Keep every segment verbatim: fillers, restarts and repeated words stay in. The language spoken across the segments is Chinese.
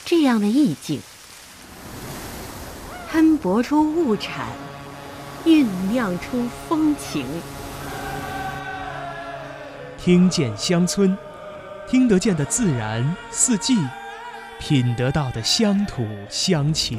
这样的意境，摊薄出物产，酝酿出风情。 听见乡村，听得见的自然四季，品得到的乡土乡情。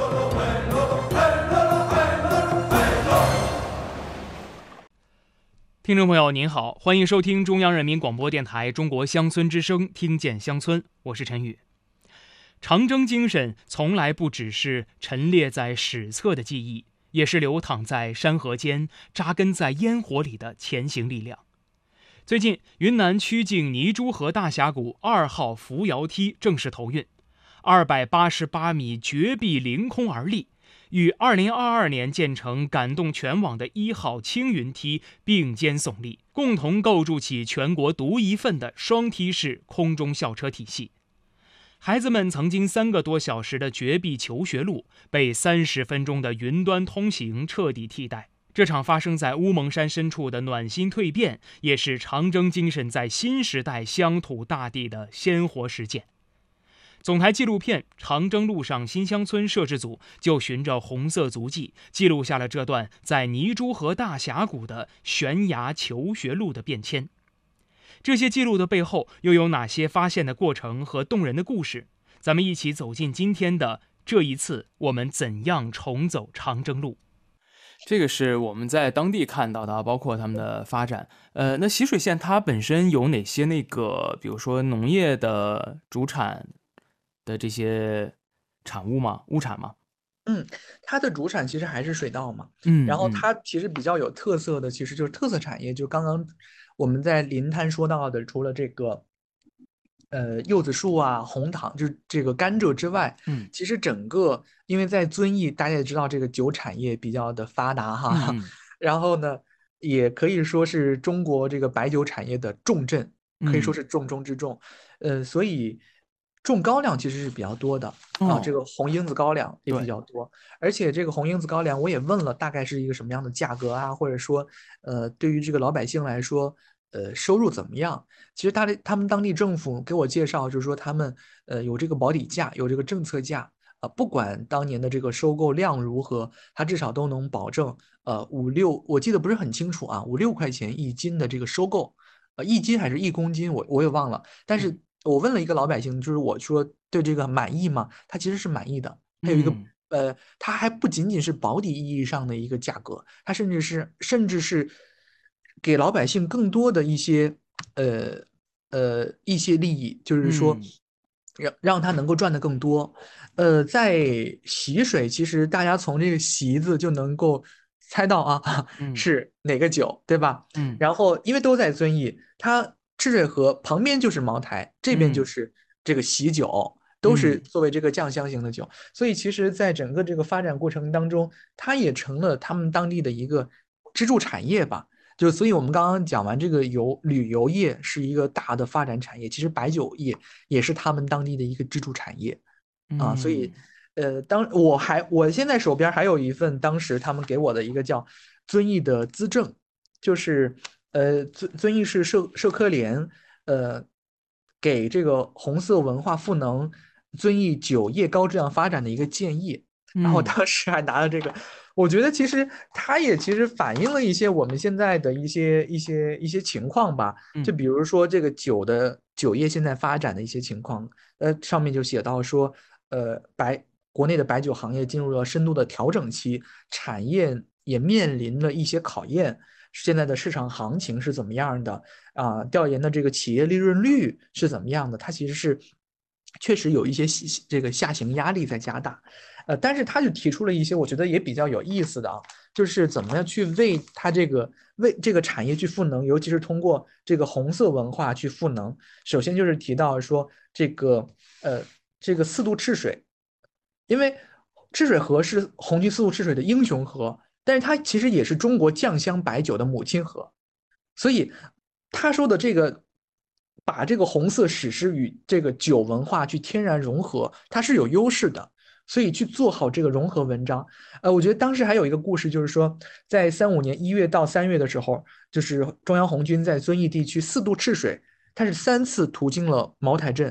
听众朋友您好，欢迎收听中央人民广播电台中国乡村之声，听见乡村，我是陈宇。长征精神从来不只是陈列在史册的记忆，也是流淌在山河间、扎根在烟火里的前行力量。最近，云南曲靖泥珠河大峡谷二号扶摇梯正式投运，二百八十八米绝壁凌空而立，与二零二二年建成感动全网的一号青云梯并肩耸立，共同构筑起全国独一份的双梯式空中校车体系。孩子们曾经三个多小时的绝壁求学路，被三十分钟的云端通行彻底替代。这场发生在乌蒙山深处的暖心蜕变，也是长征精神在新时代乡土大地的鲜活实践。总台纪录片《长征路上新乡村》摄制组就循着红色足迹，记录下了这段在泥珠河大峡谷的悬崖求学路的变迁。这些记录的背后又有哪些发现的过程和动人的故事？咱们一起走进今天的这一次，我们怎样重走长征路？这个是我们在当地看到的，包括他们的发展。呃，那习水县它本身有哪些那个，比如说农业的主产的这些产物吗？物产吗？ 嗯，它的主产其实还是水稻嘛。 嗯， 然后它其实比较有特色的，其实就是特色产业，就刚刚我们在临滩说到的，除了这个呃柚子树啊、红糖，就是这个甘蔗之外， 嗯， 其实整个因为在遵义，大家也知道这个酒产业比较的发达哈， 嗯、 然后呢，也可以说是中国这个白酒产业的重镇，可以说是重中之重。嗯、呃，所以种高粱其实是比较多的。啊，这个红缨子高粱也比较多，而且这个红缨子高粱我也问了，大概是一个什么样的价格啊，或者说，呃，对于这个老百姓来说，呃，收入怎么样？其实他的他们当地政府给我介绍，就是说他们呃有这个保底价，有这个政策价，啊、呃，不管当年的这个收购量如何，他至少都能保证呃五六，我记得不是很清楚啊，五六块钱一斤的这个收购，呃，一斤还是一公斤，我我也忘了，但是。我问了一个老百姓，就是我说对这个满意吗？他其实是满意的。他有一个、嗯、呃，他还不仅仅是保底意义上的一个价格，他甚至是甚至是给老百姓更多的一些呃呃一些利益，就是说让让他能够赚得更多。呃，在习水，其实大家从这个习字就能够猜到啊， 嗯、 是哪个酒，对吧？ 嗯， 然后因为都在遵义，它。赤水河旁边就是茅台，这边就是这个喜酒，嗯、都是作为这个酱香型的酒，嗯、所以其实在整个这个发展过程当中，它也成了他们当地的一个支柱产业吧。就所以我们刚刚讲完这个游旅游业是一个大的发展产业，其实白酒业也是他们当地的一个支柱产业啊。所以，呃，当我还我现在手边还有一份当时他们给我的一个叫遵义的资政，就是。呃，遵遵义市社社科联，呃，给这个红色文化赋能遵义酒业高质量发展的一个建议，然后当时还拿了这个，我觉得其实它也其实反映了一些我们现在的一些一些一些情况吧，就比如说这个酒的酒业现在发展的一些情况，呃，上面就写到说，呃，白国内的白酒行业进入了深度的调整期，产业也面临了一些考验。现在的市场行情是怎么样的啊？调研的这个企业利润率是怎么样的？它其实是确实有一些这个下行压力在加大，呃，但是他就提出了一些我觉得也比较有意思的啊，就是怎么样去为它这个为这个产业去赋能，尤其是通过这个红色文化去赋能。首先就是提到说这个呃这个四渡赤水，因为赤水河是红旗四渡赤水的英雄河。但是它其实也是中国酱香白酒的母亲河，所以他说的这个把这个红色史诗与这个酒文化去天然融合，它是有优势的，所以去做好这个融合文章。呃，我觉得当时还有一个故事，就是说在三五年一月到三月的时候，就是中央红军在遵义地区四渡赤水，它是三次途经了茅台镇。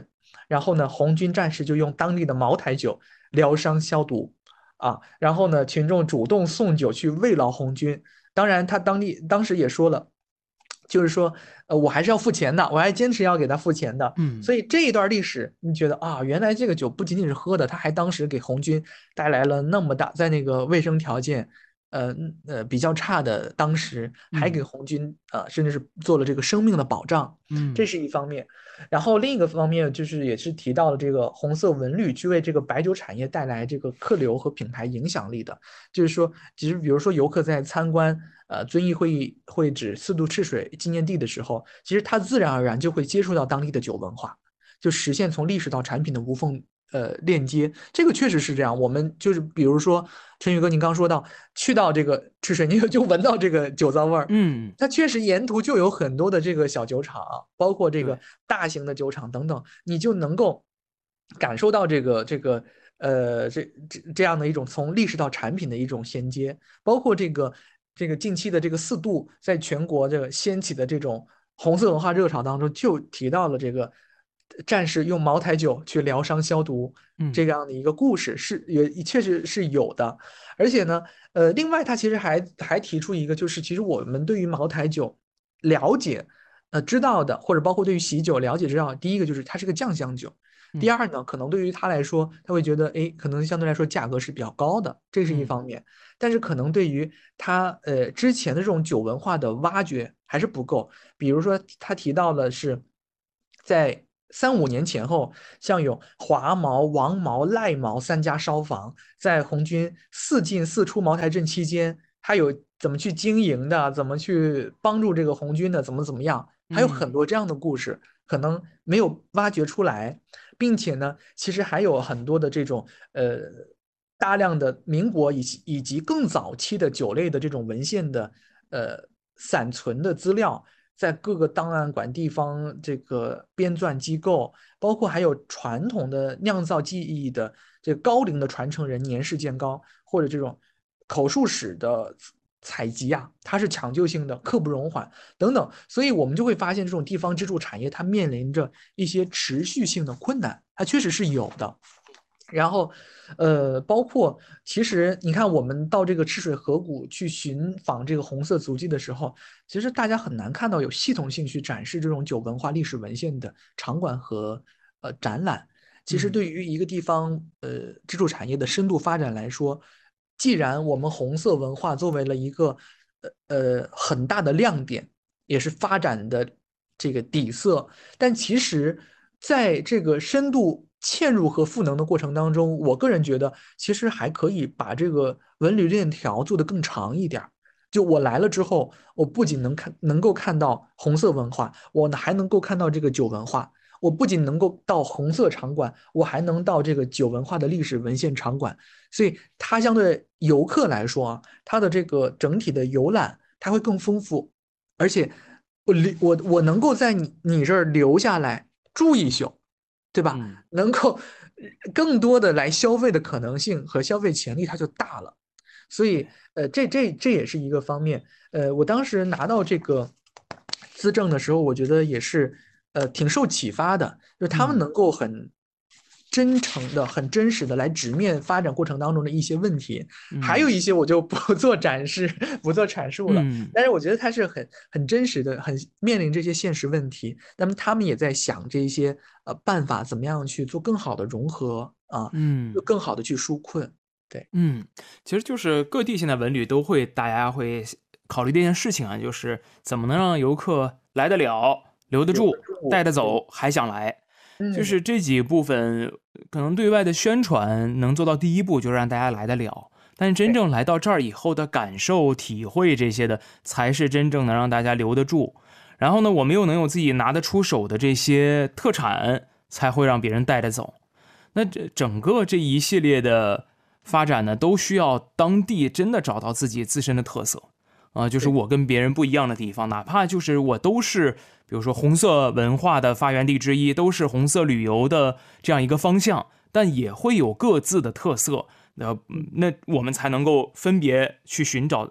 然后呢，红军战士就用当地的茅台酒疗伤消毒啊，然后呢，群众主动送酒去慰劳红军。当然，他当地当时也说了，就是说，呃，我还是要付钱的，我还坚持要给他付钱的。 嗯， 所以这一段历史，你觉得啊，原来这个酒不仅仅是喝的，他还当时给红军带来了那么大，在那个卫生条件，呃呃比较差的当时，还给红军呃甚至是做了这个生命的保障。 嗯， 这是一方面。然后另一个方面就是也是提到了这个红色文旅去为这个白酒产业带来这个客流和品牌影响力的，就是说，其实比如说游客在参观呃遵义会议会址四渡赤水纪念地的时候，其实他自然而然就会接触到当地的酒文化，就实现从历史到产品的无缝呃链接。这个确实是这样。我们就是比如说陈宇哥，您刚说到去到这个赤水，你就闻到这个酒糟味儿。 嗯， 它确实沿途就有很多的这个小酒厂，包括这个对大型的酒厂等等，你就能够感受到这个这个呃这这这样的一种从历史到产品的一种衔接，包括这个这个近期的这个四渡在全国这个掀起的这种红色文化热潮当中，就提到了这个战士用茅台酒去疗伤消毒嗯这样的一个故事，是也确实是有的。而且呢，呃，另外他其实还还提出一个，就是其实我们对于茅台酒了解，呃，知道的，或者包括对于喜酒了解知道，第一个就是它是个酱香酒，第嗯二呢，可能对于他来说，他会觉得，哎，可能相对来说价格是比较高的，这是一嗯方面。但是可能对于他呃之前的这种酒文化的挖掘还是不够。比如说他提到了是在三五年前后，像有华茅、王茅、赖茅三家烧坊，在红军四进四出茅台镇期间，他有怎么去经营的，怎么去帮助这个红军的，怎么怎么样，还有很嗯多这样的故事，可能没有挖掘出来。并且呢，其实还有很多的这种呃大量的民国以及以及更早期的酒类的这种文献的呃散存的资料，在各个档案馆、地方这个编纂机构，包括还有传统的酿造技艺的这个高龄的传承人年事渐高，或者这种口述史的采集啊，它是抢救性的，刻不容缓等等，所以我们就会发现这种地方支柱产业它面临着一些持续性的困难，它确实是有的。然后，呃，包括其实你看，我们到这个赤水河谷去寻访这个红色足迹的时候，其实大家很难看到有系统性去展示这种酒文化历史文献的场馆和呃展览。其实嗯对于一个地方呃支柱产业的深度发展来说，既然我们红色文化作为了一个呃呃很大的亮点，也是发展的这个底色，但其实在这个深度嵌入和赋能的过程当中，我个人觉得其实还可以把这个文旅链条做得更长一点。就我来了之后，我不仅能看能够看到红色文化，我还能够看到这个酒文化。我不仅能够到红色场馆，我还能到这个酒文化的历史文献场馆。所以它相对游客来说啊，它的这个整体的游览它会更丰富，而且我我我能够在你你这儿留下来住一宿，对吧？ 嗯能够更多的来消费的可能性和消费潜力它就大了。所以呃，这这这也是一个方面。呃，我当时拿到这个资政的时候，我觉得也是呃挺受启发的，就是他们嗯能够很真诚的、很真实的来直面发展过程当中的一些问题，还有嗯一些我就不做展示、不做阐述了。 嗯但是我觉得他是很很真实的，很面临这些现实问题。那么他们也在想这些呃办法，怎么样去做更好的融合啊，就嗯更好的去纾困。对， 嗯，其实就是各地现在文旅都会，大家会考虑这件事情啊，就是怎么能让游客来得了、留得住、带得走，还想来。就嗯， 是这几部分，可能对外的宣传能做到第一步，就让大家来得了。但是真正来到这儿以后的感受、体会这些的，才是真正能让大家留得住。然后呢，我们又能有自己拿得出手的这些特产，才会让别人带着走。那这整个这一系列的发展呢，都需要当地真的找到自己自身的特色啊、呃，就是我跟别人不一样的地方，哪怕就是我都是，比如说红色文化的发源地之一，都是红色旅游的这样一个方向，但也会有各自的特色。那那我们才能够分别去寻找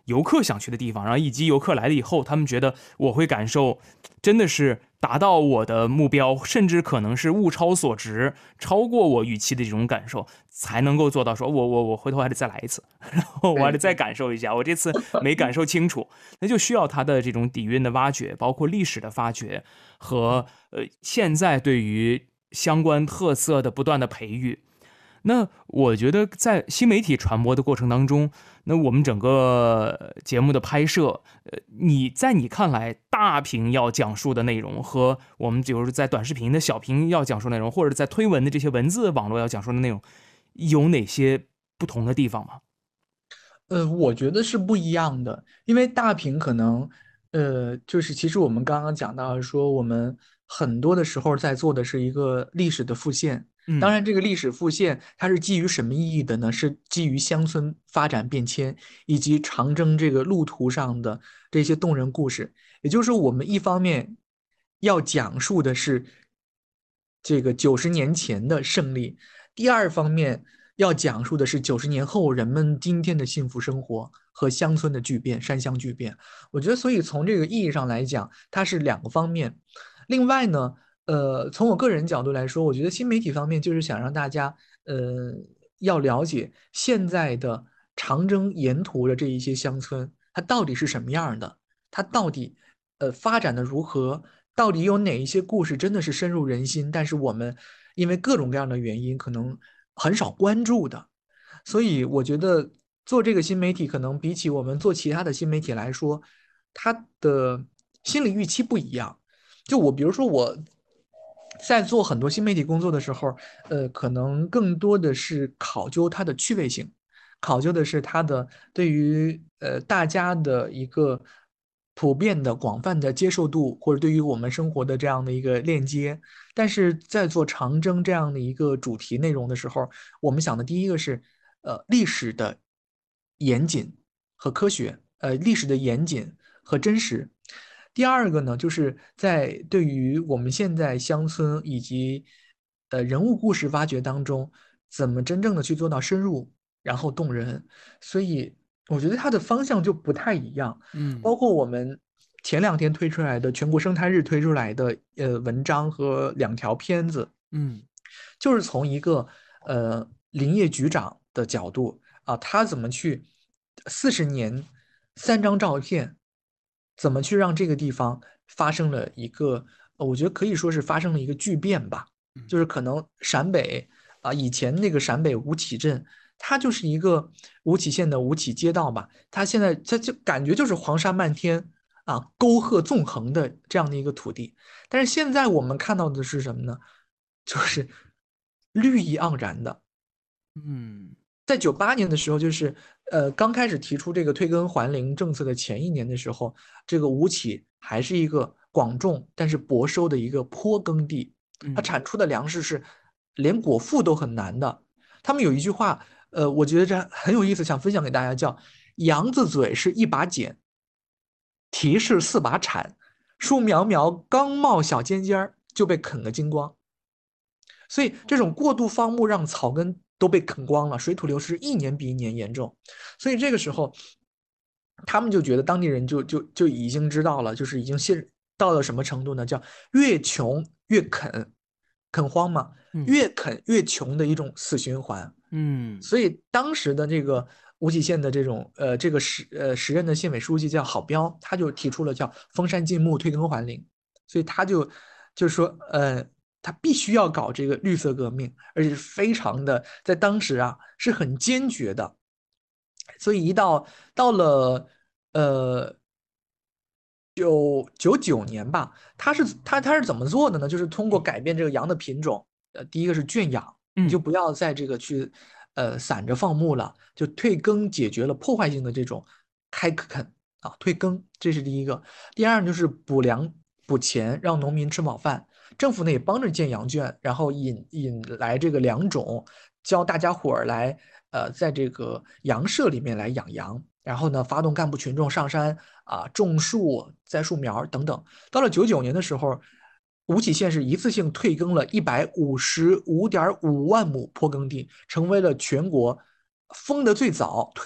游客想去的地方，然后以及游客来了以后，他们觉得我会感受真的是达到我的目标，甚至可能是物超所值，超过我预期的这种感受，才能够做到说我我我回头还得再来一次，然后我还得再感受一下，我这次没感受清楚，那就需要它的这种底蕴的挖掘，包括历史的发掘和呃现在对于相关特色的不断的培育。那我觉得在新媒体传播的过程当中，那我们整个节目的拍摄，呃，你在你看来，大屏要讲述的内容和我们比如说在短视频的小屏要讲述内容，或者在推文的这些文字网络要讲述的内容，有哪些不同的地方吗？ 呃，我觉得是不一样的，因为大屏可能，呃，就是其实我们刚刚讲到说，我们很多的时候在做的是一个历史的复现。当嗯然，这个历史复现它是基于什么意义的呢？是基于乡村发展变迁以及长征这个路途上的这些动人故事。也就是我们一方面要讲述的是这个九十年前的胜利，第二方面要讲述的是九十年后人们今天的幸福生活和乡村的巨变、山乡巨变。我觉得，所以从这个意义上来讲，它是两个方面。另外呢，呃，从我个人角度来说，我觉得新媒体方面就是想让大家，呃，要了解现在的长征沿途的这一些乡村，它到底是什么样的，它到底，呃，发展的如何，到底有哪一些故事真的是深入人心，但是我们因为各种各样的原因，可能很少关注的。所以我觉得做这个新媒体，可能比起我们做其他的新媒体来说，它的心理预期不一样。就我，比如说我在做很多新媒体工作的时候，呃，可能更多的是考究它的趣味性，考究的是它的对于呃大家的一个普遍的、广泛的接受度，或者对于我们生活的这样的一个链接。但是在做长征这样的一个主题内容的时候，我们想的第一个是呃历史的严谨和科学，呃历史的严谨和真实。第二个呢，就是在对于我们现在乡村以及呃人物故事挖掘当中，怎么真正的去做到深入，然后动人。所以我觉得它的方向就不太一样。 嗯包括我们前两天推出来的全国生态日推出来的呃文章和两条片子， 嗯就是从一个呃林业局长的角度啊，他怎么去四十年三张照片，怎么去让这个地方发生了一个，呃我觉得可以说是发生了一个巨变吧。就是可能陕北啊，以前那个陕北吴起镇，它就是一个吴起县的吴起街道吧，它现在它就感觉就是黄沙漫天啊，沟壑纵横的这样的一个土地。但是现在我们看到的是什么呢？就是绿意盎然的。 嗯在九八年的时候，就是呃刚开始提出这个退耕还林政策的前一年的时候，这个吴起还是一个广种但是薄收的一个坡耕地，它嗯产出的粮食是连果腹都很难的。他们有一句话，呃，我觉得这很有意思，想分享给大家，叫“羊子嘴是一把剪，蹄是四把铲，树苗苗刚冒小尖尖儿就被啃个精光”。所以这种过度放牧让草根都被啃光了，水土流失一年比一年严重。所以这个时候，他们就觉得当地人就就就已经知道了，就是已经陷到了什么程度呢？叫越穷越啃，啃荒嘛， 嗯越啃越穷的一种死循环。 嗯所以当时的这个无极县的这种呃这个时呃时任的县委书记叫郝彪，他就提出了叫封山禁牧、退耕还林，所以他就就说呃他必须要搞这个绿色革命，而且是非常的在当时啊是很坚决的。所以一到到了呃九九九年吧，他是他他是怎么做的呢？就是通过改变这个羊的品种，呃，第一个是圈养，你就嗯不要再这个去呃散着放牧了，就退耕解决了破坏性的这种开垦啊，退耕，这是第一个。第二呢就是补粮补钱，让农民吃饱饭。政府呢也帮着建羊圈，然后引引来这个良种，教大家伙儿来呃在这个羊舍里面来养羊。然后呢，发动干部群众上山啊，种树、栽树苗等等。到了九九年的时候，吴起县是一次性退耕了一百五十五点五万亩坡耕地，成为了全国封的最早、退的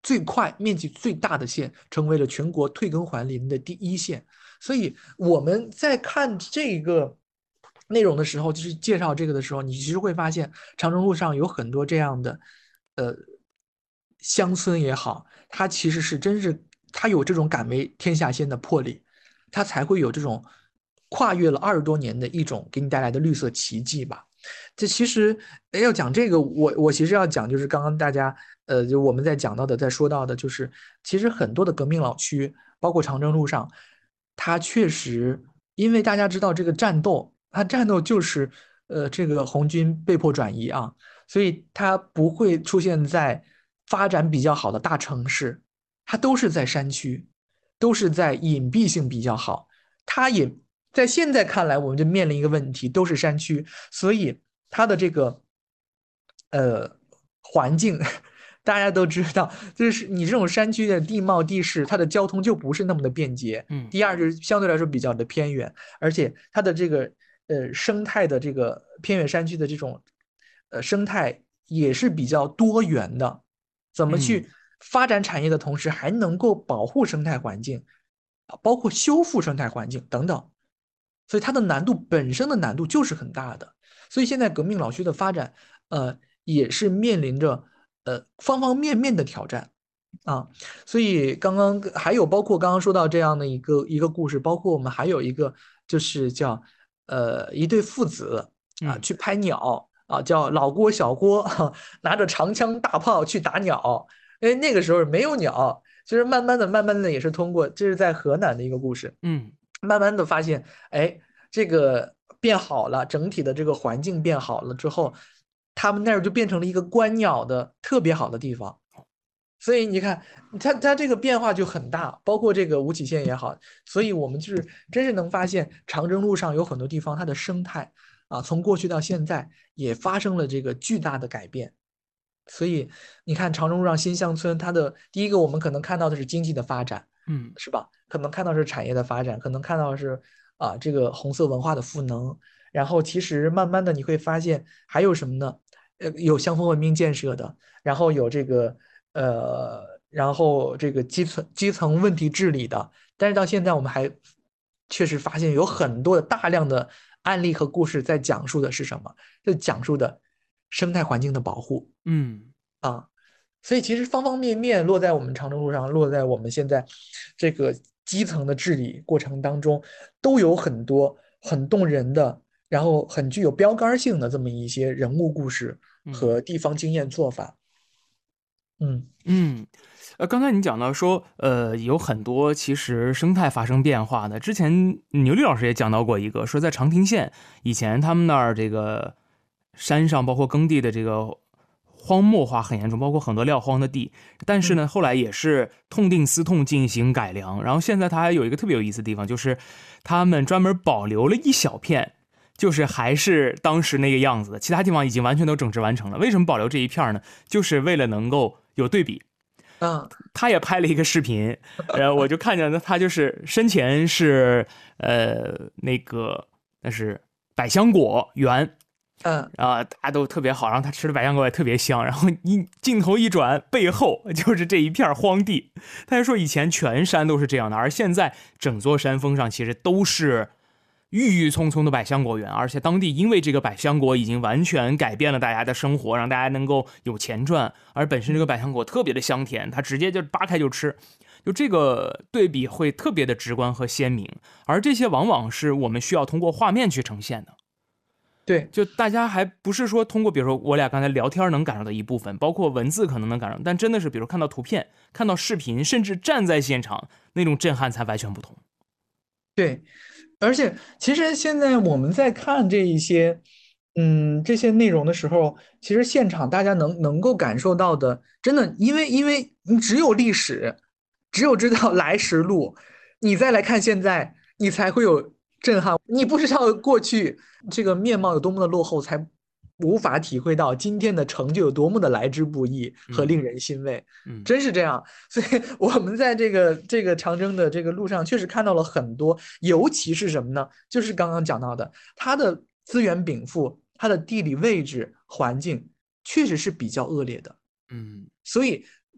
最快、面积最大的县，成为了全国退耕还林的第一县。所以我们在看这个内容的时候，就是介绍这个的时候，你其实会发现长征路上有很多这样的，呃，乡村也好，它其实是真是它有这种敢为天下先的魄力，它才会有这种跨越了二十多年的一种给你带来的绿色奇迹吧。这其实要讲这个，我我其实要讲就是刚刚大家呃，就我们在讲到的，在说到的，就是其实很多的革命老区，包括长征路上，它确实因为大家知道这个战斗，它战斗就是呃这个红军被迫转移啊，所以它不会出现在发展比较好的大城市，它都是在山区，都是在隐蔽性比较好。它也在现在看来，我们就面临一个问题，都是山区，所以它的这个呃环境，大家都知道，就是你这种山区的地貌地势，它的交通就不是那么的便捷。 嗯， 第二就是相对来说比较的偏远，而且它的这个呃生态的这个偏远山区的这种呃生态也是比较多元的，怎么去发展产业的同时还能够保护生态环境，包括修复生态环境等等。所以它的难度本身的难度就是很大的。所以现在革命老区的发展，呃，也是面临着呃方方面面的挑战啊。所以刚刚还有包括刚刚说到这样的一个一个故事，包括我们还有一个就是叫呃一对父子啊去拍鸟啊，叫老郭小郭拿着长枪大炮去打鸟，因为那个时候没有鸟。其实慢慢的、慢慢的也是通过，这是在河南的一个故事， 嗯， 慢慢的发现，哎，这个变好了，整体的这个环境变好了之后，他们那儿就变成了一个观鸟的特别好的地方。所以你看，它它这个变化就很大，包括这个吴起县也好，所以我们就是真是能发现长征路上有很多地方它的生态啊，从过去到现在也发生了这个巨大的改变。所以你看长征路上新乡村，它的第一个我们可能看到的是经济的发展， 嗯， 是吧？可能看到是产业的发展，可能看到是啊这个红色文化的赋能。然后其实慢慢的你会发现还有什么呢？呃，有乡村文明建设的，然后有这个呃，然后这个基层基层问题治理的。但是到现在我们还确实发现有很多的大量的案例和故事在讲述的是什么？就讲述的生态环境的保护。 嗯， 啊，所以其实方方面面落在我们长征路上，落在我们现在这个基层的治理过程当中，都有很多很动人的，然后很具有标杆性的这么一些人物故事和地方经验做法。嗯嗯，呃，刚才你讲到说，呃，有很多其实生态发生变化的。之前牛力老师也讲到过一个，说在长汀县以前他们那儿这个山上包括耕地的这个荒漠化很严重，包括很多撂荒的地。但是呢，后来也是痛定思痛进行改良。然后现在它还有一个特别有意思的地方，就是他们专门保留了一小片。就是还是当时那个样子的，其他地方已经完全都整治完成了。为什么保留这一片呢？就是为了能够有对比。 啊， 他也拍了一个视频，然后我就看见他就是身前是呃那个那是百香果园， 嗯啊，大家都特别好，然后他吃的百香果也特别香，然后一镜头一转，背后就是这一片荒地。他就说以前全山都是这样的，而现在整座山峰上其实都是郁郁葱葱的百香果园，而且当地因为这个百香果已经完全改变了大家的生活，让大家能够有钱赚，而本身这个百香果特别的香甜，它直接就扒开就吃，就这个对比会特别的直观和鲜明，而这些往往是我们需要通过画面去呈现的。 对， 就大家还不是说通过比如说我俩刚才聊天能感受到一部分，包括文字可能能感受，但真的是比如看到图片，看到视频，甚至站在现场，那种震撼才完全不同。 对，而且其实现在我们在看这一些，嗯，这些内容的时候，其实现场大家能能够感受到的，真的，因为因为你只有历史，只有知道来时路，你再来看现在，你才会有震撼。你不知道过去这个面貌有多么的落后，才无法体会到今天的成就有多么的来之不易和令人欣慰。 嗯， 真是这样。所以我们在这个这个长征的这个路上，确实看到了很多，尤其是什么呢？就是刚刚讲到的，它的资源禀赋，它的地理位置环境确实是比较恶劣的。 嗯， 所以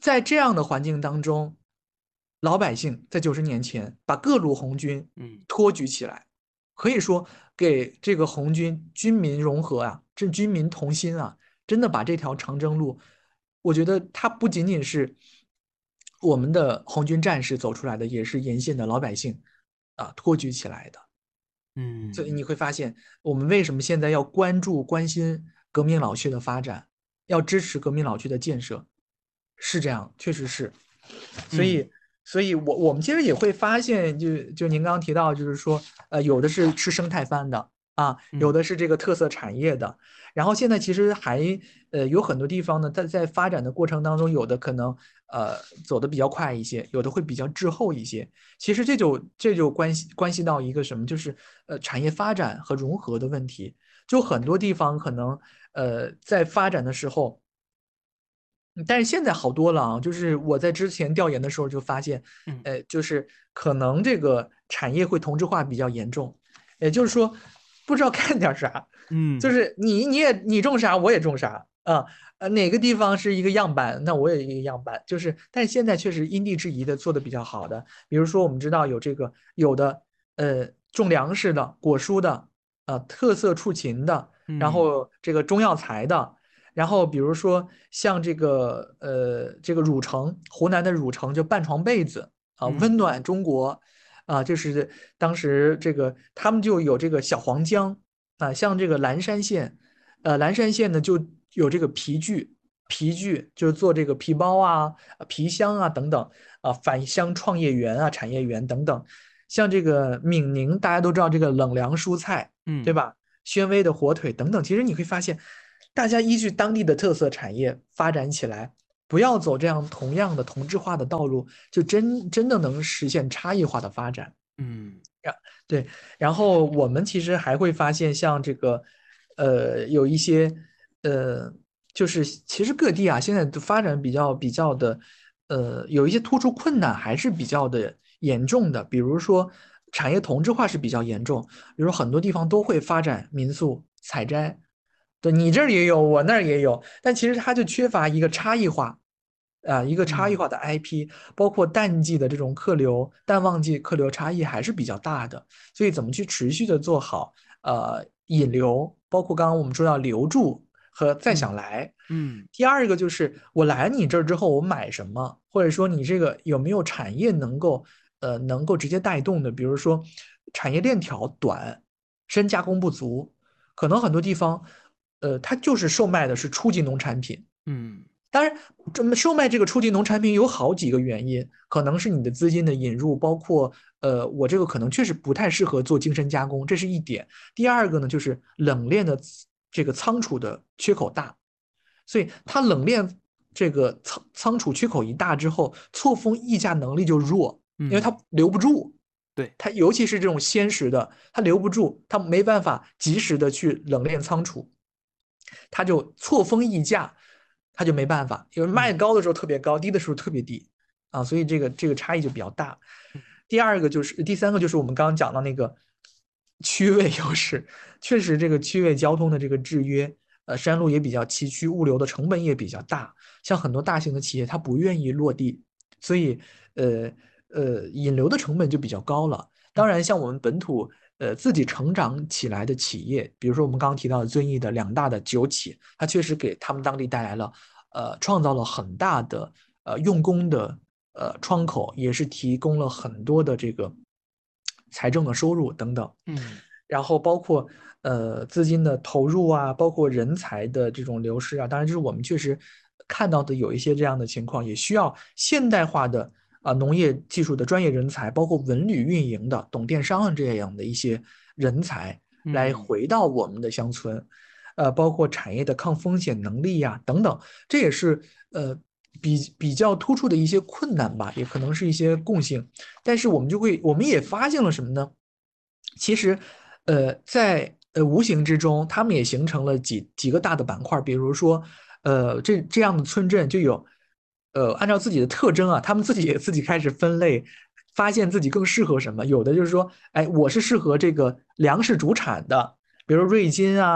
在这样的环境当中，老百姓在九十年前把各路红军托举起来，可以说给这个红军军民融合啊，这军民同心啊，真的把这条长征路，我觉得它不仅仅是我们的红军战士走出来的，也是沿线的老百姓啊托举起来的。 嗯， 所以你会发现，我们为什么现在要关注、关心革命老区的发展，要支持革命老区的建设，是这样，确实是。所以， 嗯、 所以我我们其实也会发现，就就您刚刚提到，就是说，呃，有的是吃生态饭的啊，有的是这个特色产业的，然后现在其实还呃有很多地方呢，在在发展的过程当中，有的可能呃走的比较快一些，有的会比较滞后一些。其实这就这就关系关系到一个什么，就是呃产业发展和融合的问题。就很多地方可能呃在发展的时候，但是现在好多了啊，就是我在之前调研的时候就发现，呃，就是可能这个产业会同质化比较严重，也就是说，不知道干点啥， 嗯， 就是你你也你种啥我也种啥啊，呃哪个地方是一个样板，那我也一个样板，就是但是现在确实因地制宜的做的比较好的，比如说我们知道有这个有的呃种粮食的、果蔬的，呃特色畜禽的，然后这个中药材的。然后比如说像这个呃这个汝城，湖南的汝城就半床被子啊，温暖中国啊，就是当时这个他们就有这个小黄姜啊，像这个蓝山县，呃蓝山县呢就有这个皮具，皮具就是做这个皮包啊、皮箱啊等等啊，返乡创业园啊、产业园等等。像这个闽宁，大家都知道这个冷凉蔬菜，对吧？宣威的火腿等等，其实你会发现。大家依据当地的特色产业发展起来，不要走这样同样的同质化的道路，就真真的能实现差异化的发展。 嗯， 对。然后我们其实还会发现，像这个，呃，有一些，呃，就是其实各地啊，现在的发展比较比较的，呃，有一些突出困难还是比较的严重的。比如说，产业同质化是比较严重，比如很多地方都会发展民宿采摘。对，你这儿也有，我那儿也有，但其实它就缺乏一个差异化，啊，一个差异化的 I P，包括淡季的这种客流、淡旺季客流差异还是比较大的，所以怎么去持续的做好呃引流，包括刚刚我们说要留住和再想来， 嗯， 第二个就是我来你这儿之后我买什么，或者说你这个有没有产业能够呃能够直接带动的，比如说产业链条短，深加工不足，可能很多地方。呃，它就是售卖的是初级农产品。 嗯， 当然，这么售卖这个初级农产品有好几个原因，可能是你的资金的引入，包括呃，我这个可能确实不太适合做精深加工，这是一点。第二个呢，就是冷链的这个仓储的缺口大，所以它冷链这个仓仓储缺口一大之后，错峰议价能力就弱，因为它留不住。 对， 它尤其是这种鲜食的，它留不住，它没办法及时的去冷链仓储。它就错峰溢价，它就没办法，因为卖高的时候特别高，低的时候特别低啊，所以这个这个差异就比较大。第二个就是第三个就是我们刚刚讲到那个区位优势，确实这个区位交通的这个制约，呃，山路也比较崎岖，物流的成本也比较大，像很多大型的企业它不愿意落地，所以呃呃引流的成本就比较高了。当然，像我们本土呃自己成长起来的企业，比如说我们刚刚提到的遵义的两大的酒企，它确实给他们当地带来了呃创造了很大的呃用工的呃窗口，也是提供了很多的这个财政的收入等等。 嗯， 然后包括呃资金的投入啊，包括人才的这种流失啊，当然就是我们确实看到的有一些这样的情况，也需要现代化的。啊，农业技术的专业人才，包括文旅运营的、懂电商的这样的一些人才，来回到我们的乡村，呃，包括产业的抗风险能力呀、等等，这也是呃比比较突出的一些困难吧，也可能是一些共性。但是我们就会，我们也发现了什么呢？其实，呃，在呃无形之中，他们也形成了几几个大的板块，比如说，呃，这这样的村镇就有。呃，按照自己的特征啊，他们自己也自己开始分类，发现自己更适合什么。有的就是说，哎，我是适合这个粮食主产的，比如瑞金啊，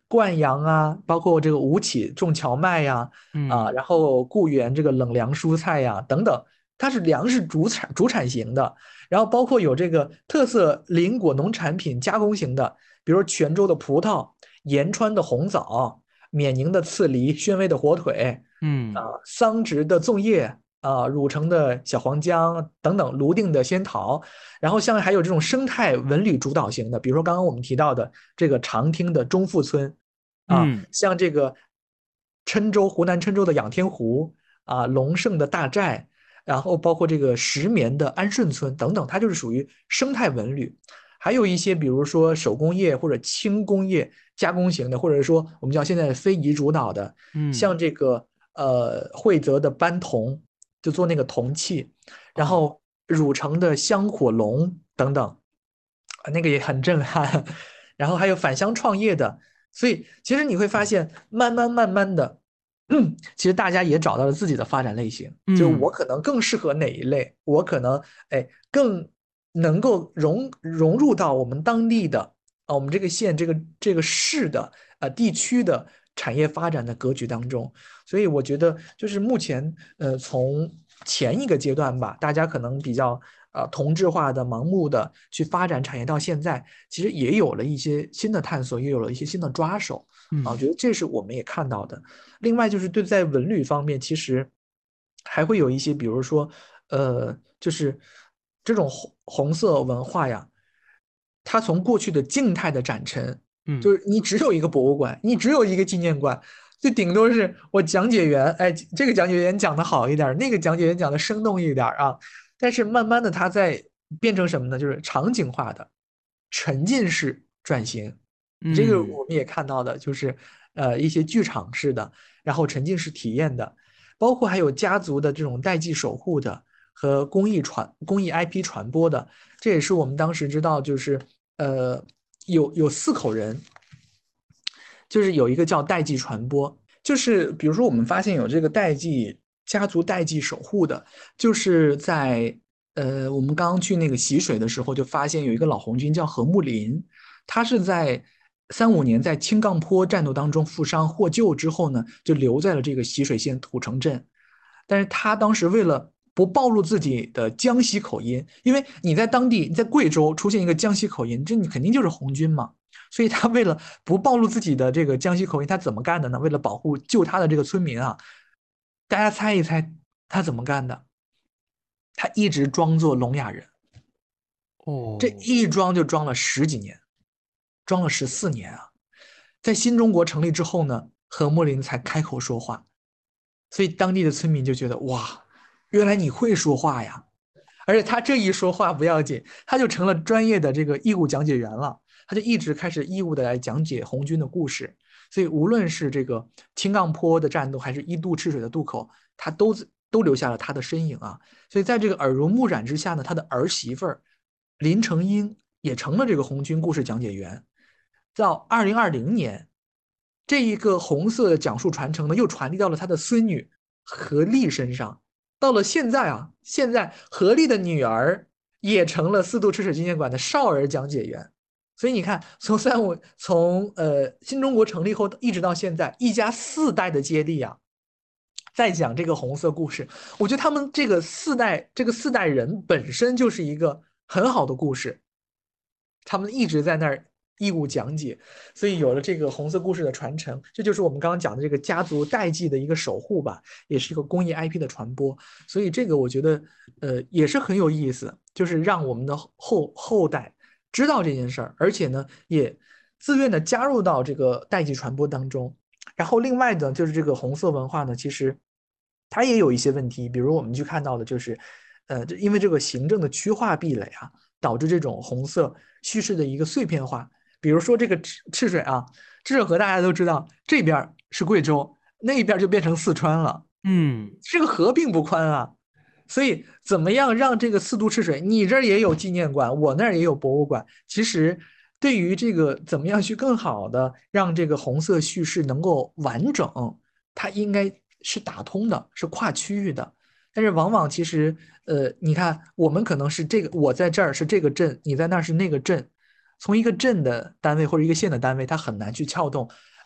灌阳啊，包括这个吴起种荞麦呀，啊， 嗯然后固原这个冷凉蔬菜呀等等，它是粮食主产主产型的。然后包括有这个特色林果农产品加工型的，比如泉州的葡萄、延川的红枣、缅宁的刺梨、宣威的火腿，啊， 嗯桑植的粽叶。啊，汝城的小黄姜等等，泸定的仙桃，然后像还有这种生态文旅主导型的，比如说刚刚我们提到的这个长汀的中富村，啊， 嗯像这个郴州湖南郴州的仰天湖啊，龙胜的大寨，然后包括这个石棉的安顺村等等，它就是属于生态文旅。还有一些比如说手工业或者轻工业加工型的，或者说我们叫现在非遗主导的， 嗯， 像这个呃惠泽的班铜，就做那个铜器，然哦， 后汝城的香火龙等等，啊那个也很震撼。然后还有返乡创业的，所以其实你会发现，慢慢慢慢的，嗯，其实大家也找到了自己的发展类型，就是我嗯可能更适合哪一类，我可能哎更能够融融入到我们当地的啊，我们这个县这个这个市的啊地区的产业发展的格局当中。所以我觉得就是目前呃从前一个阶段吧，大家可能比较呃同质化的、盲目的去发展产业，到现在其实也有了一些新的探索，也有了一些新的抓手啊，我嗯觉得这是我们也看到的。另外就是对在文旅方面，其实还会有一些，比如说呃，就是这种红红色文化呀，它从过去的静态的展陈，就嗯是你只有一个博物馆，你只有一个纪念馆，就顶多是我讲解员，哎，这个讲解员讲的好一点，那个讲解员讲的生动一点啊。但是慢慢的，它在变成什么呢？就是场景化的、沉浸式转型。这个嗯我们也看到的，就是呃一些剧场式的，然后沉浸式体验的，包括还有家族的这种代际守护的和公益传公益 I P 传播的。这也是我们当时知道，就是呃有有四口人，就是有一个叫代际传播，就是比如说我们发现有这个代际家族代际守护的，就是在呃我们刚刚去那个习水的时候，就发现有一个老红军叫何木林，他是在三五年在青杠坡战斗当中负伤获救之后呢，就留在了这个习水县土城镇。但是他当时为了不暴露自己的江西口音，因为你在当地，你在贵州出现一个江西口音，这你肯定就是红军嘛。所以他为了不暴露自己的这个江西口音，他怎么干的呢？为了保护救他的这个村民啊，大家猜一猜他怎么干的？他一直装作聋哑人，这哦， 一装就装了十几年，装了十四年啊。在新中国成立之后呢，何墨林才开口说话，所以当地的村民就觉得哇，原来你会说话呀！而且他这一说话不要紧，他就成了专业的这个义务讲解员了。他就一直开始义务的来讲解红军的故事。所以无论是这个青杠坡的战斗，还是一渡赤水的渡口，他都都留下了他的身影啊。所以在这个耳濡目染之下呢，他的儿媳妇儿林成英也成了这个红军故事讲解员。到二零二零年，这一个红色的讲述传承呢，又传递到了他的孙女何丽身上。到了现在啊，现在何丽的女儿也成了四渡赤水纪念馆的少儿讲解员。所以你看，从三五从呃新中国成立后一直到现在，一家四代的接力啊，在讲这个红色故事。我觉得他们这个四代这个四代人本身就是一个很好的故事，他们一直在那儿义务讲解，所以有了这个红色故事的传承，这就是我们刚刚讲的这个家族代际的一个守护吧，也是一个公益 I P 的传播。所以这个我觉得，呃，也是很有意思，就是让我们的后后代知道这件事儿，而且呢，也自愿的加入到这个代际传播当中。然后另外的就是这个红色文化呢，其实它也有一些问题，比如我们去看到的就是，呃，因为这个行政的区划壁垒啊，导致这种红色叙事的一个碎片化。比如说这个赤赤水啊，赤水河大家都知道，这边是贵州，那边就变成四川了。 嗯这个河并不宽啊，所以怎么样让这个四渡赤水，你这儿也有纪念馆，我那儿也有博物馆，其实对于这个怎么样去更好的让这个红色叙事能够完整，它应该是打通的，是跨区域的。但是往往其实，呃，你看我们可能是这个，我在这儿是这个镇，你在那儿是那个镇。从一个镇的单位或者一个县的单位，它很难去撬动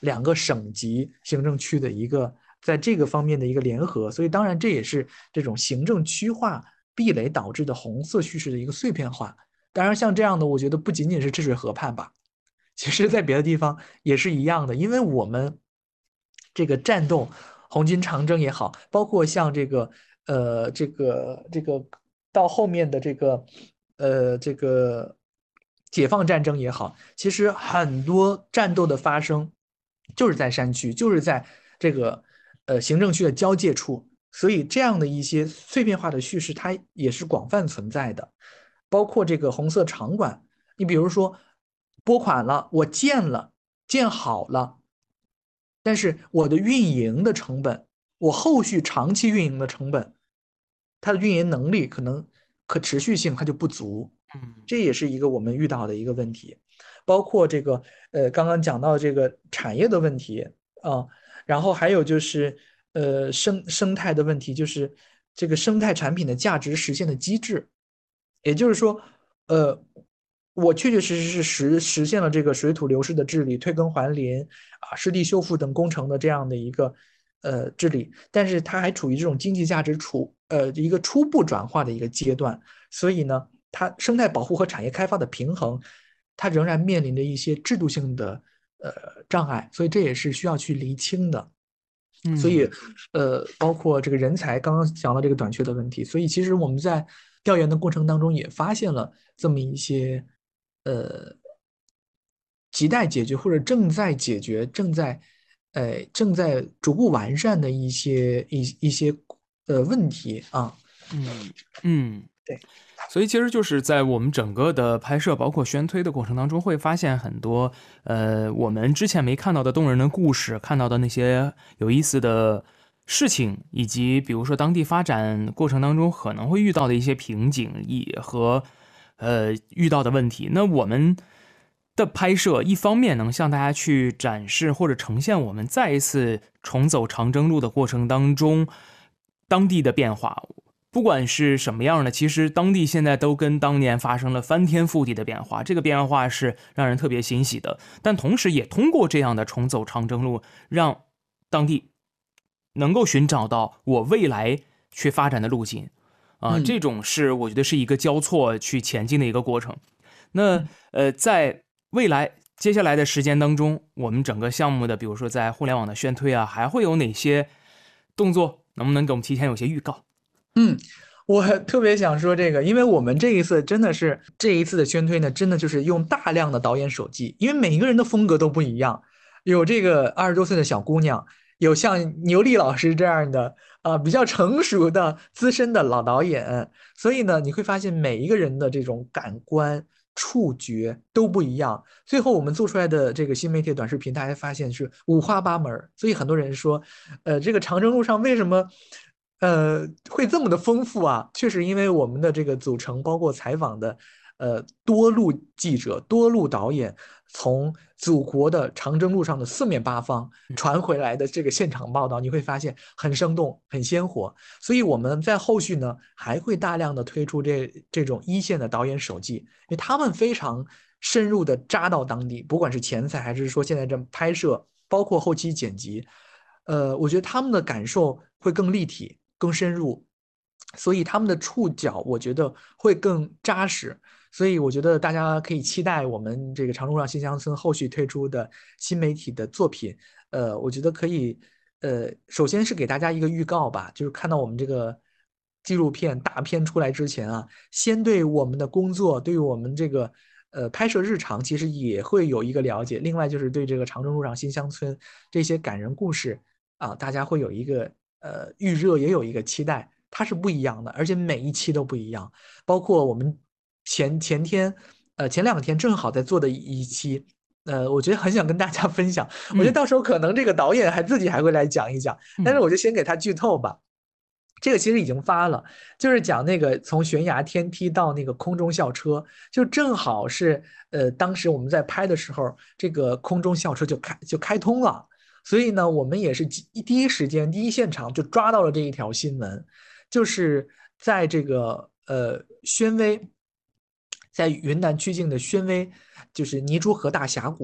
两个省级行政区的一个在这个方面的一个联合，所以当然这也是这种行政区划壁垒导致的红色叙事的一个碎片化。当然像这样的，我觉得不仅仅是治水河畔吧，其实在别的地方也是一样的，因为我们这个战斗红军长征也好，包括像这个呃这个这个到后面的这个呃这个解放战争也好，其实很多战斗的发生就是在山区，就是在这个呃行政区的交界处，所以这样的一些碎片化的叙事，它也是广泛存在的。包括这个红色场馆，你比如说拨款了，我建了，建好了，但是我的运营的成本，我后续长期运营的成本，它的运营能力可能可持续性它就不足，这也是一个我们遇到的一个问题。包括这个呃刚刚讲到这个产业的问题啊，然后还有就是呃生生态的问题，就是这个生态产品的价值实现的机制。也就是说，呃，我确确实实是实实现了这个水土流失的治理、退耕还林啊、湿地修复等工程的这样的一个呃治理，但是它还处于这种经济价值处呃一个初步转化的一个阶段，所以呢，它生态保护和产业开发的平衡，它仍然面临着一些制度性的呃障碍，所以这也是需要去厘清的。所以，呃，包括这个人才，刚刚讲到这个短缺的问题，所以其实我们在调研的过程当中也发现了这么一些，呃，亟待解决或者正在解决、正在，呃，正在逐步完善的一些一一些呃问题啊。 嗯嗯， 对。 所以其实就是在我们整个的拍摄，包括宣推的过程当中，会发现很多呃我们之前没看到的动人的故事，看到的那些有意思的事情，以及比如说当地发展过程当中可能会遇到的一些瓶颈也和呃遇到的问题。那我们的拍摄一方面能向大家去展示或者呈现我们再一次重走长征路的过程当中当地的变化，不管是什么样的，其实当地现在都跟当年发生了翻天覆地的变化，这个变化是让人特别欣喜的。但同时也通过这样的重走长征路，让当地能够寻找到我未来去发展的路径啊、呃嗯这种是我觉得是一个交错去前进的一个过程。那呃，在未来接下来的时间当中，我们整个项目的，比如说在互联网的宣推啊，还会有哪些动作？能不能给我们提前有些预告？ 嗯，我特别想说这个，因为我们这一次真的是这一次的宣推呢，真的就是用大量的导演手记，因为每一个人的风格都不一样，有这个二十多岁的小姑娘，有像牛莉老师这样的啊、呃比较成熟的资深的老导演，所以呢，你会发现每一个人的这种感官触觉都不一样。最后我们做出来的这个新媒体短视频，大家发现是五花八门，所以很多人说，呃，这个长征路上为什么？呃，会这么的丰富啊？确实，因为我们的这个组成，包括采访的，呃，多路记者、多路导演，从祖国的长征路上的四面八方传回来的这个现场报道，你会发现很生动、很鲜活。所以我们在后续呢，还会大量的推出这这种一线的导演手记，因为他们非常深入的扎到当地，不管是前采还是说现在这拍摄，包括后期剪辑，呃，我觉得他们的感受会更立体。更深入，所以他们的触角我觉得会更扎实，所以我觉得大家可以期待我们这个长路上新乡村后续推出的新媒体的作品。呃，我觉得可以，呃，首先是给大家一个预告吧，就是看到我们这个纪录片大片出来之前啊，先对我们的工作，对于我们这个呃拍摄日常，其实也会有一个了解。另外就是对这个长征路上新乡村这些感人故事啊，大家会有一个。呃，预热也有一个期待，它是不一样的，而且每一期都不一样。包括我们前前天，呃，前两天正好在做的一期，呃，我觉得很想跟大家分享。我觉得到时候可能这个导演还自己还会来讲一讲，但是我就先给他剧透吧。这个其实已经发了，就是讲那个从悬崖天梯到那个空中校车，就正好是呃，当时我们在拍的时候，这个空中校车就开就开通了。所以呢，我们也是第一时间、第一现场就抓到了这一条新闻，就是在这个呃宣威，在云南曲靖的宣威，就是泥珠河大峡谷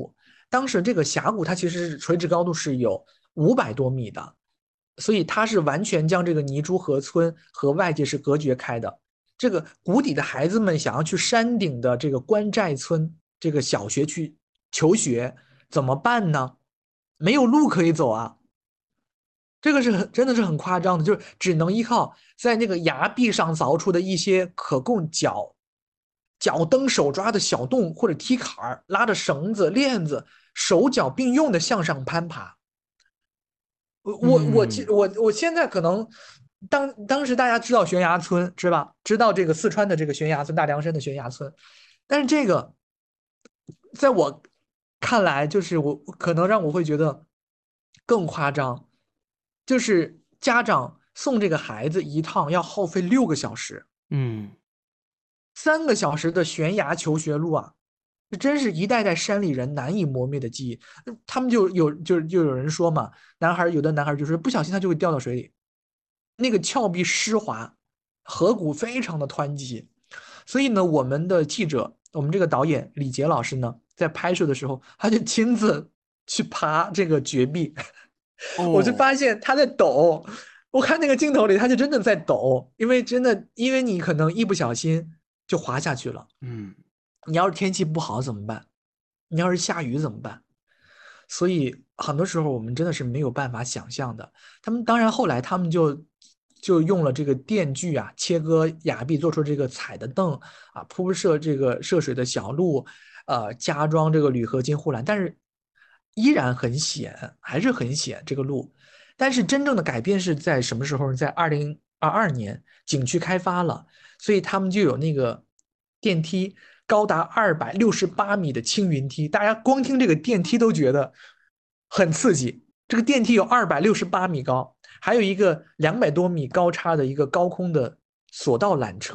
当时这个峡谷它其实是垂直高度是有五百多米的，所以它是完全将这个泥珠河村和外界是隔绝开的。这个谷底的孩子们想要去山顶的这个关寨村这个小学去求学，怎么办呢？没有路可以走啊。这个是很真的是很夸张的，就是只能依靠在那个崖壁上凿出的一些可供脚脚蹬手抓的小洞或者梯坎，拉着绳子链子，手脚并用的向上攀爬。我我我我我现在可能当当时大家知道悬崖村是吧？知道这个四川的这个悬崖村，大凉山的悬崖村，但是这个在我看来，就是我可能让我会觉得更夸张。就是家长送这个孩子一趟要耗费六个小时， 嗯， 三个小时的悬崖求学路啊，这真是一代代山里人难以磨灭的记忆。他们就有就就有人说嘛，男孩有的男孩就是不小心他就会掉到水里，那个峭壁湿滑，河谷非常的湍急，所以呢，我们的记者，我们这个导演李杰老师呢，在拍摄的时候，他就亲自去爬这个绝壁。我就发现他在抖，我看那个镜头里，他就真的在抖，因为真的，因为你可能一不小心就滑下去了。 嗯， 你要是天气不好怎么办？你要是下雨怎么办？所以很多时候我们真的是没有办法想象的。他们当然后来他们就就用了这个电锯啊，切割崖壁，做出这个踩的凳啊，铺设这个涉水的小路，呃，加装这个铝合金护栏，但是依然很险，还是很险这个路。但是真正的改变是在什么时候？在二零二二年，景区开发了，所以他们就有那个电梯，高达二百六十八米的青云梯。大家光听这个电梯都觉得很刺激。这个电梯有二百六十八米高，还有一个两百多米高差的一个高空的索道缆车。